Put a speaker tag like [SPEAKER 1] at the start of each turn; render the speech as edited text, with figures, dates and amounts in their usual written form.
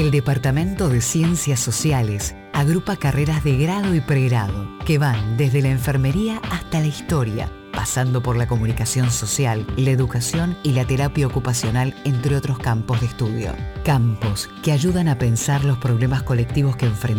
[SPEAKER 1] El Departamento de Ciencias Sociales agrupa carreras de grado y pregrado que van desde la enfermería hasta la historia, pasando por la comunicación social, la educación y la terapia ocupacional, entre otros campos de estudio. Campos que ayudan a pensar los problemas colectivos que enfrentamos